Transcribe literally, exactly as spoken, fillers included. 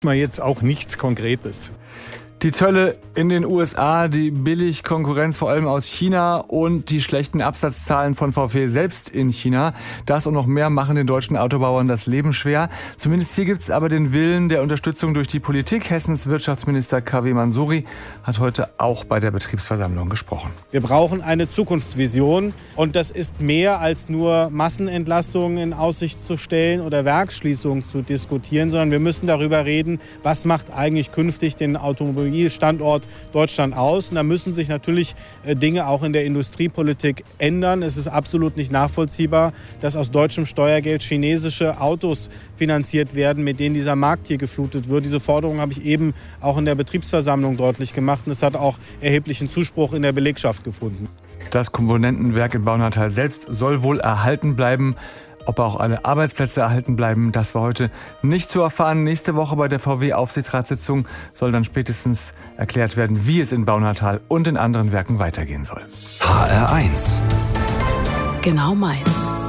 Mal jetzt auch nichts Konkretes. Die Zölle in den U S A, die Billigkonkurrenz vor allem aus China und die schlechten Absatzzahlen von V W selbst in China. Das und noch mehr machen den deutschen Autobauern das Leben schwer. Zumindest hier gibt es aber den Willen der Unterstützung durch die Politik. Hessens Wirtschaftsminister K W Mansouri hat heute auch bei der Betriebsversammlung gesprochen. Wir brauchen eine Zukunftsvision und das ist mehr als nur Massenentlassungen in Aussicht zu stellen oder Werksschließungen zu diskutieren, sondern wir müssen darüber reden, was macht eigentlich künftig den Automobil Standort Deutschland aus. Und da müssen sich natürlich Dinge auch in der Industriepolitik ändern. Es ist absolut nicht nachvollziehbar, dass aus deutschem Steuergeld chinesische Autos finanziert werden, mit denen dieser Markt hier geflutet wird. Diese Forderung habe ich eben auch in der Betriebsversammlung deutlich gemacht. Und es hat auch erheblichen Zuspruch in der Belegschaft gefunden. Das Komponentenwerk in Baunatal selbst soll wohl erhalten bleiben. Ob auch alle Arbeitsplätze erhalten bleiben, das war heute nicht zu erfahren. Nächste Woche bei der V W-Aufsichtsratssitzung soll dann spätestens erklärt werden, wie es in Baunatal und in anderen Werken weitergehen soll. H R eins. Genau meins.